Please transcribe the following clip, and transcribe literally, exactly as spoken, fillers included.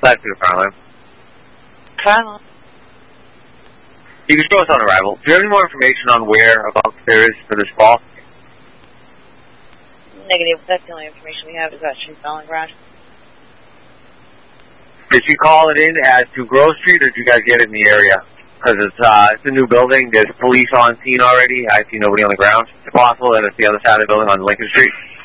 That's good, Carlin. Carlin. You can show us on arrival. Do you have any more information on where about there is for this fall? Negative. That's the only information we have is that she's selling garage. Did you call it in as to Grove Street, or did you guys get it in the area? Because it's, uh, it's a new building. There's police on scene already. I see nobody on the ground. It's possible that it's the other side of the building on Lincoln Street.